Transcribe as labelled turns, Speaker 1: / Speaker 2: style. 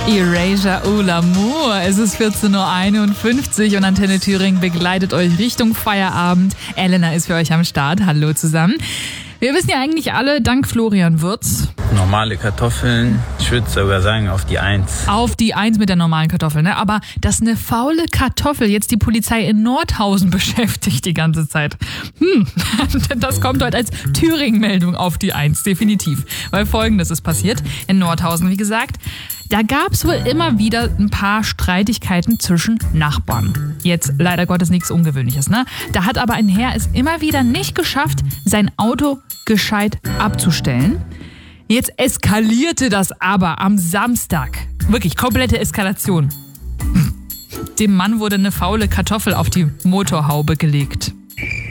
Speaker 1: Erasure ou l'amour. Es ist 14.51 Uhr und Antenne Thüringen begleitet euch Richtung Feierabend. Elena ist für euch am Start. Hallo zusammen. Wir wissen ja eigentlich alle, dank Florian Würz.
Speaker 2: Normale Kartoffeln, ich würde sogar sagen auf die 1.
Speaker 1: Auf die 1 mit der normalen Kartoffel, ne? Aber dass eine faule Kartoffel jetzt die Polizei in Nordhausen beschäftigt die ganze Zeit. Das kommt heute als Thüringen-Meldung auf die 1, definitiv. Weil Folgendes ist passiert in Nordhausen, wie gesagt. Da gab es wohl immer wieder ein paar Streitigkeiten zwischen Nachbarn. Jetzt leider Gottes nichts Ungewöhnliches, ne? Da hat aber ein Herr es immer wieder nicht geschafft, sein Auto gescheit abzustellen. Jetzt eskalierte das aber am Samstag. Wirklich komplette Eskalation. Dem Mann wurde eine faule Kartoffel auf die Motorhaube gelegt.